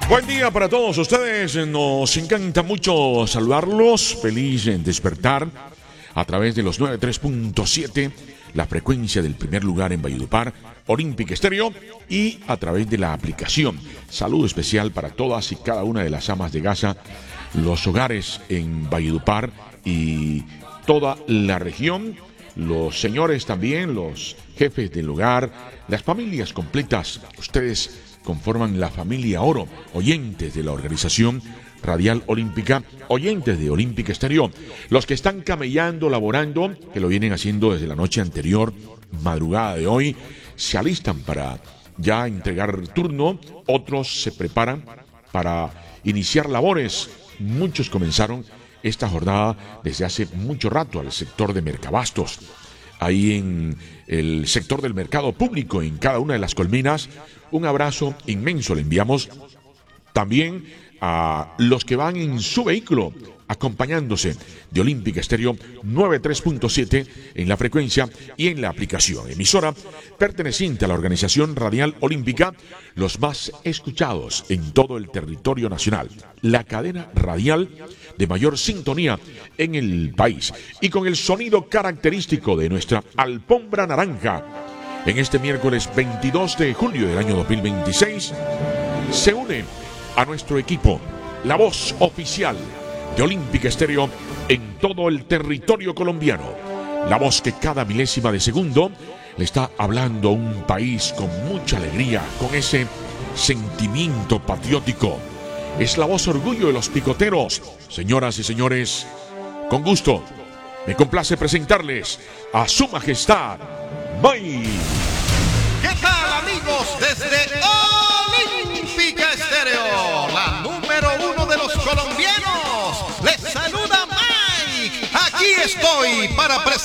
Buen día para todos ustedes. Nos encanta mucho saludarlos. Feliz en despertar a través de los 93.7, la frecuencia del primer lugar en Valledupar, Olympic Estéreo, y a través de la aplicación. Saludo especial para todas y cada una de las amas de casa, los hogares en Valledupar y toda la región, los señores también, los jefes del hogar, las familias completas. Ustedes conforman la familia Oro, oyentes de la organización Radial Olímpica, oyentes de Olympic Estéreo, los que están camellando, laborando, que lo vienen haciendo desde la noche anterior, madrugada de hoy, se alistan para ya entregar turno, otros se preparan para iniciar labores. Muchos comenzaron esta jornada desde hace mucho rato al sector de Mercabastos, ahí en el sector del mercado público, en cada una de las colminas. Un abrazo inmenso le enviamos también a los que van en su vehículo acompañándose de Olympic Estéreo 93.7 en la frecuencia y en la aplicación. Emisora perteneciente a la organización Radial Olímpica, los más escuchados en todo el territorio nacional. La cadena radial de mayor sintonía en el país y con el sonido característico de nuestra alfombra naranja. En este miércoles 22 de julio del año 2026 se une a nuestro equipo la voz oficial de Olympic Estéreo en todo el territorio colombiano. La voz que cada milésima de segundo le está hablando a un país con mucha alegría, con ese sentimiento patriótico. Es la voz orgullo de los picoteros. Señoras y señores, con gusto me complace presentarles a su majestad May. ¿Qué tal, amigos? Desde Olympic Estéreo, la número 1 de los colombianos, les saluda Mike. Aquí estoy para presentar